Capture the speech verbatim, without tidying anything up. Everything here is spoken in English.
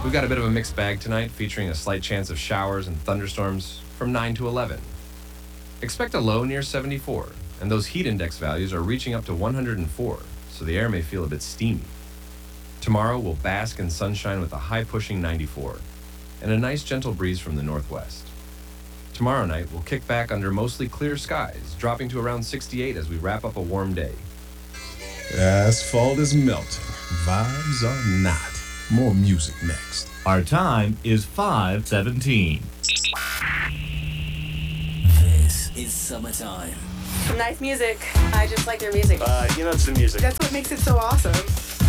We've got a bit of a mixed bag tonight, featuring a slight chance of showers and thunderstorms from nine to eleven. Expect a low near seventy-four, and those heat index values are reaching up to one hundred four, so the air may feel a bit steamy. Tomorrow we'll bask in sunshine with a high-pushing ninety-four, and a nice gentle breeze from the northwest. Tomorrow night we'll kick back under mostly clear skies, dropping to around sixty-eight as we wrap up a warm day. Asphalt is melting. Vibes are not. More music next. Our time is five seventeen. This is summertime. Nice music. I just like their music. Uh, you know, it's the music. That's what makes it so awesome.